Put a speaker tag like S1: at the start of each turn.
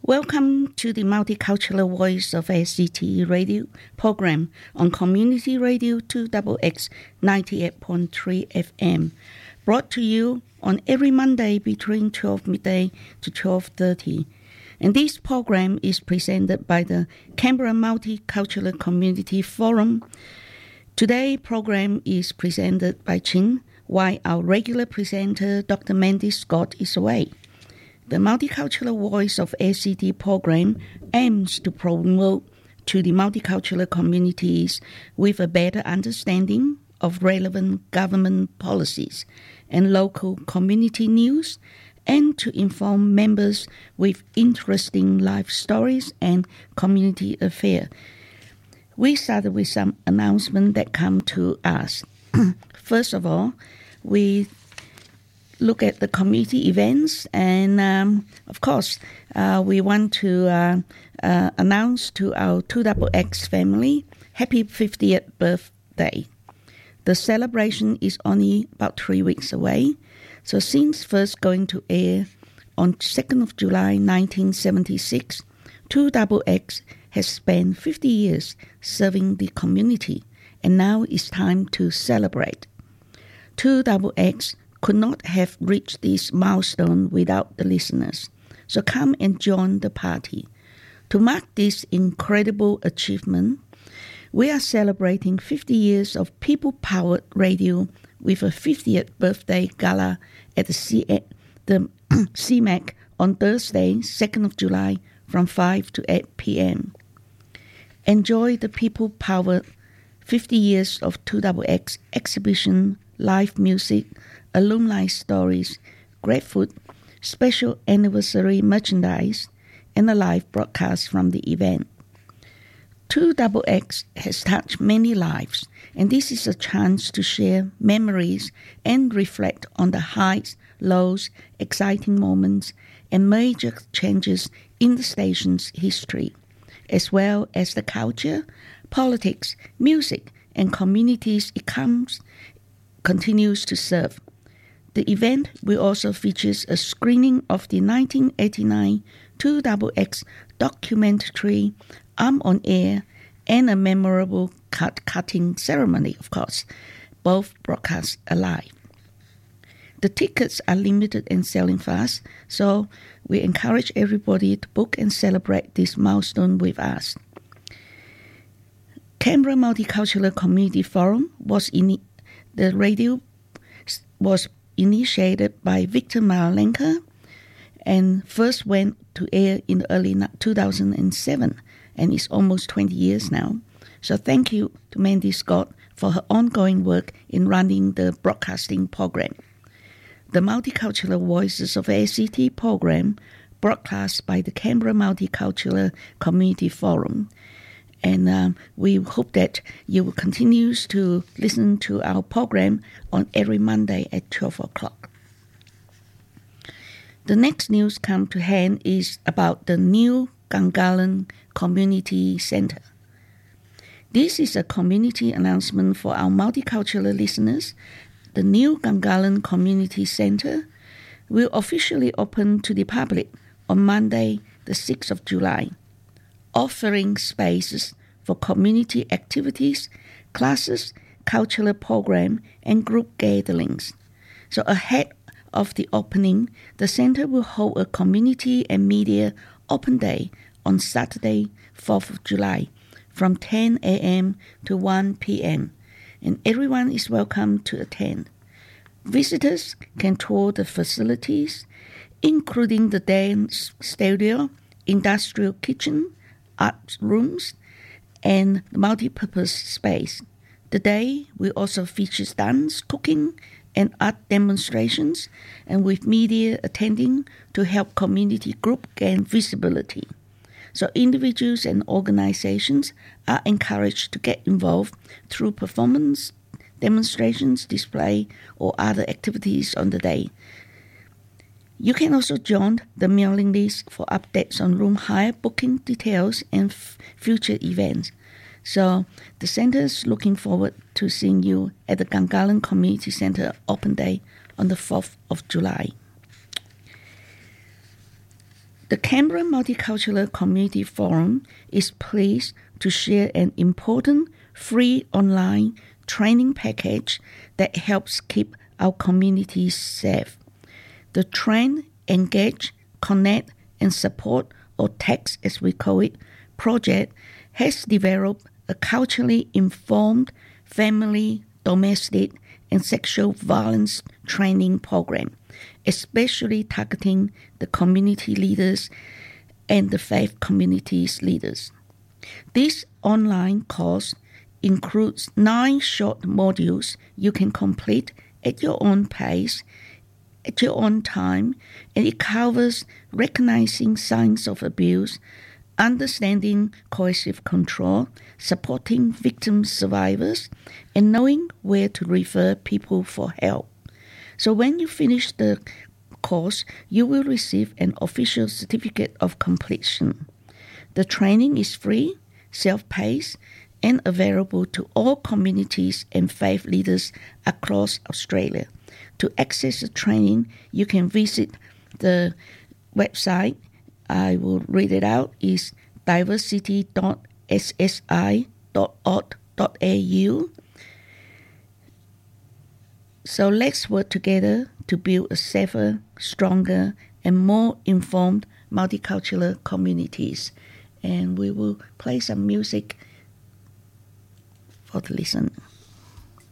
S1: Welcome to the Multicultural Voice of SCT radio program on Community Radio 2XX 98.3 FM, brought to you on every Monday between 12 midday to 12:30. And this program is presented by the Canberra Multicultural Community Forum. Today's program is presented by Chin, while our regular presenter, Dr. Mandy Scott, is away. The Multicultural Voice of SCT program aims to promote to the multicultural communities with a better understanding of relevant government policies and local community news, and to inform members with interesting life stories and community affairs. We started with some announcements that come to us. First of all, we look at the community events, and of course, we want to announce to our 2XX family, happy 50th birthday. The celebration is only about 3 weeks away, so since first going to air on 2nd of July 1976, 2XX has spent 50 years serving the community, and now it's time to celebrate. 2XX could not have reached this milestone without the listeners. So come and join the party. To mark this incredible achievement, we are celebrating 50 years of people-powered radio with a 50th birthday gala at the CMAC on Thursday, 2nd of July from 5 to 8 p.m. Enjoy the people-powered 50 years of 2XX exhibition, live music, alumni stories, great food, special anniversary merchandise, and a live broadcast from the event. 2XX has touched many lives, and this is a chance to share memories and reflect on the highs, lows, exciting moments, and major changes in the station's history, as well as the culture, politics, music, and communities it continues to serve. The event will also feature a screening of the 1989 2XX documentary I'm on Air and a memorable cutting ceremony, of course, both broadcast live. The tickets are limited and selling fast, so we encourage everybody to book and celebrate this milestone with us. Canberra Multicultural Community Forum the radio was initiated by Victor Malenka and first went to air in the early 2007, and it's almost 20 years now. So thank you to Mandy Scott for her ongoing work in running the broadcasting program. The Multicultural Voices of SCT program broadcast by the Canberra Multicultural Community Forum. And we hope that you will continue to listen to our program on every Monday at 12 o'clock. The next news come to hand is about the new Gungahlin Community Centre. This is a community announcement for our multicultural listeners. The new Gungahlin Community Centre will officially open to the public on Monday, the 6th of July. Offering spaces for community activities, classes, cultural program, and group gatherings. So ahead of the opening, the centre will hold a community and media open day on Saturday, 4th of July, from 10 a.m. to 1 p.m., and everyone is welcome to attend. Visitors can tour the facilities, including the dance studio, industrial kitchen, art rooms, and the multi-purpose space. The day will also feature dance, cooking, and art demonstrations, and with media attending to help community group gain visibility. So individuals and organizations are encouraged to get involved through performance, demonstrations, display, or other activities on the day. You can also join the mailing list for updates on room hire, booking details, and future events. So the centre is looking forward to seeing you at the Gungahlin Community Centre Open Day on the 4th of July. The Canberra Multicultural Community Forum is pleased to share an important free online training package that helps keep our communities safe. The Train, Engage, Connect and Support, or TACS as we call it, project has developed a culturally informed family, domestic and sexual violence training program, especially targeting the community leaders and the faith communities leaders. This online course includes 9 short modules you can complete at your own pace, at your own time, and it covers recognizing signs of abuse, understanding coercive control, supporting victim survivors, and knowing where to refer people for help. So when you finish the course, you will receive an official certificate of completion. The training is free, self-paced, and available to all communities and faith leaders across Australia. To access the training, you can visit the website. I will read it out. Is diversity.ssi.org.au. So let's work together to build a safer, stronger, and more informed multicultural communities. And we will play some music for the listen.